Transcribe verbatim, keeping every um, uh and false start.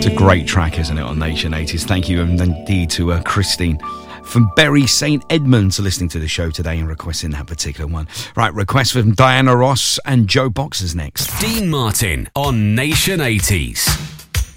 It's a great track, isn't it, on Nation eighties? Thank you and indeed to uh, Christine from Bury Saint Edmunds listening to the show today and requesting that particular one. Right, request from Diana Ross and Joe Boxers next. Dean Martin on Nation eighties.